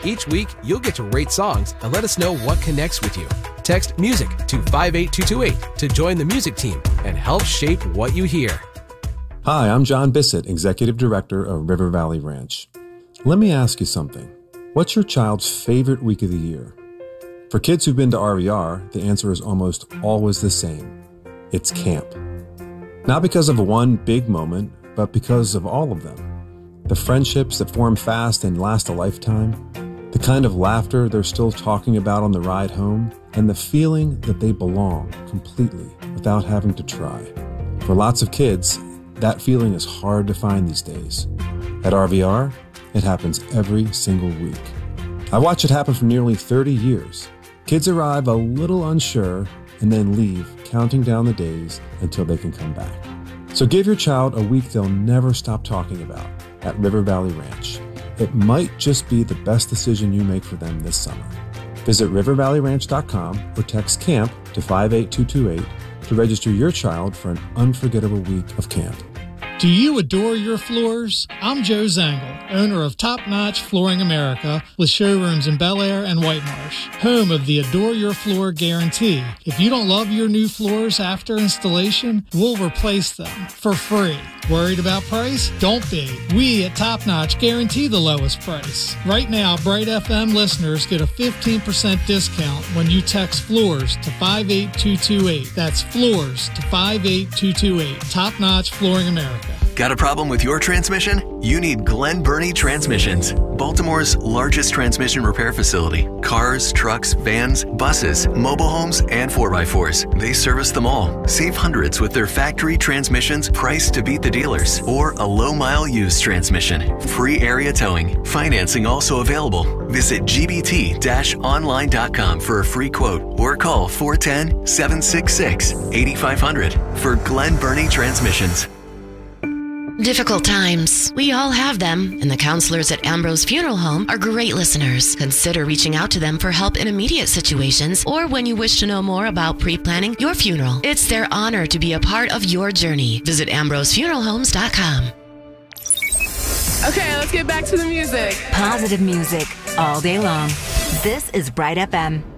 Each week, you'll get to rate songs and let us know what connects with you. Text MUSIC to 58228 to join the music team and help shape what you hear. Hi, I'm John Bissett, Executive Director of River Valley Ranch. Let me ask you something. What's your child's favorite week of the year? For kids who've been to RVR, the answer is almost always the same. It's camp. Not because of one big moment, but because of all of them. The friendships that form fast and last a lifetime, the kind of laughter they're still talking about on the ride home, and the feeling that they belong completely without having to try. For lots of kids, that feeling is hard to find these days. At RVR, it happens every single week. I watch it happen for nearly 30 years. Kids arrive a little unsure and then leave, counting down the days until they can come back. So give your child a week they'll never stop talking about at River Valley Ranch. It might just be the best decision you make for them this summer. Visit rivervalleyranch.com or text CAMP to 58228 to register your child for an unforgettable week of camp. Do you adore your floors? I'm Joe Zangle, owner of Top Notch Flooring America with showrooms in Bel Air and White Marsh, home of the Adore Your Floor Guarantee. If you don't love your new floors after installation, we'll replace them for free. Worried about price? Don't be. We at Top Notch guarantee the lowest price. Right now, Bright FM listeners get a 15% discount when you text FLOORS to 58228. That's FLOORS to 58228. Top Notch Flooring America. Got a problem with your transmission? You need Glen Burnie Transmissions, Baltimore's largest transmission repair facility. Cars, trucks, vans, buses, mobile homes, and 4x4s. They service them all. Save hundreds with their factory transmissions priced to beat the dealers. Or a low-mile used transmission. Free area towing. Financing also available. Visit gbt-online.com for a free quote or call 410-766-8500 for Glen Burnie Transmissions. Difficult times. We all have them, and the counselors at Ambrose Funeral Home are great listeners. Consider reaching out to them for help in immediate situations or when you wish to know more about pre-planning your funeral. It's their honor to be a part of your journey. Visit ambrosefuneralhomes.com. Okay, let's get back to the music. Positive music all day long. This is Bright FM.